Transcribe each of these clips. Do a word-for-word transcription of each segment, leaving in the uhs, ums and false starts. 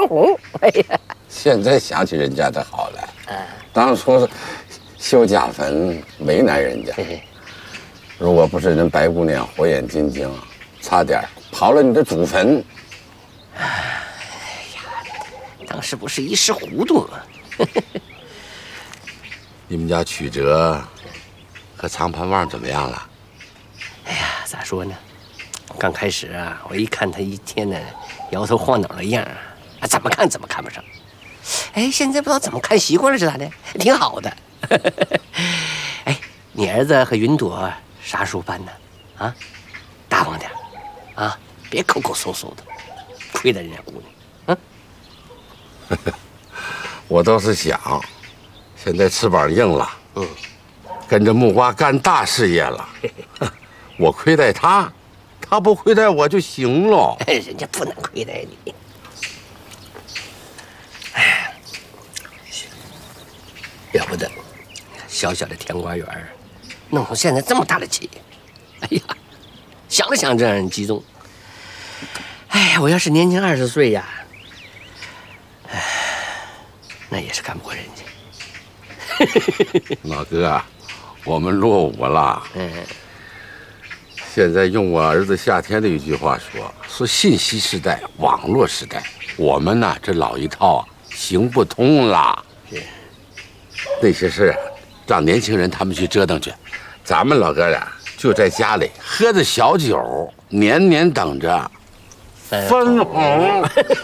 红。哎呀， 现在想起人家的好来，当初修家坟为难人家，如果不是人白姑娘火眼金睛，差点刨了你的祖坟。 哎呀，当时不是一时糊涂吗？ 你们家曲折和常盼望怎么样了？ 哎呀，咋说呢？刚开始啊，我一看他一天呢摇头晃脑的样啊，怎么看怎么看不上。哎，现在不知道怎么看习惯了是咋的，挺好的。哎，你儿子和云朵啥时候办呢？啊，大方点啊，别抠抠搜搜的，亏待人家姑娘。 嗯，我倒是想，现在翅膀硬了，嗯，跟着木瓜干大事业了。我亏待他，他不亏待我就行了。 人家不能亏待你。哎，了不得，小小的甜瓜园，弄成现在这么大的企业，哎呀，想着想着让人激动。哎呀，我要是年轻二十岁呀，哎，那也是干不过人家。 老哥，我们落伍了。嗯。现在用我儿子夏天的一句话说，是信息时代、网络时代，我们呢这老一套啊行不通了。是，那些事啊，让年轻人他们去折腾去，咱们老哥俩就在家里喝着小酒，年年等着分红。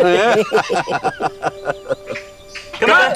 干杯！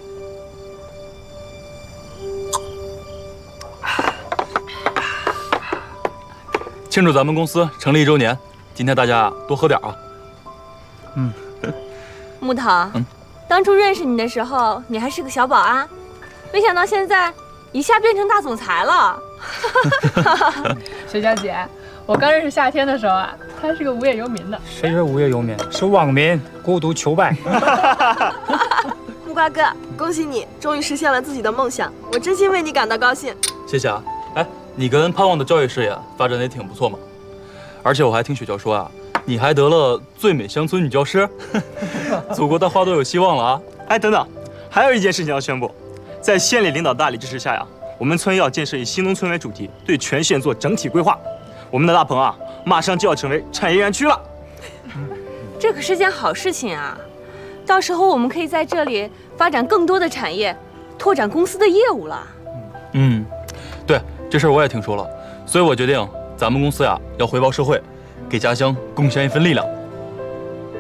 庆祝咱们公司成立一周年，今天大家多喝点啊。 嗯，木头，嗯，当初认识你的时候，你还是个小保安，没想到现在一下变成大总裁了。 雪娇姐，我刚认识夏天的时候啊，他是个无业游民的。 谁说无业游民？是网民，孤独求败。 木瓜哥，恭喜你，终于实现了自己的梦想，我真心为你感到高兴。 谢谢啊。哎，你跟盼望的教育事业发展的也挺不错嘛。而且我还听雪娇说啊，你还得了最美乡村女教师，祖国的花朵有希望了啊！ 哎，等等，还有一件事情要宣布，在县里领导大力支持下呀，我们村要建设以新农村为主题，对全县做整体规划。我们的大棚啊，马上就要成为产业园区了。 这可是件好事情啊！到时候我们可以在这里发展更多的产业，拓展公司的业务了。 嗯，对，这事儿我也听说了，所以我决定咱们公司呀要回报社会，给家乡贡献一份力量。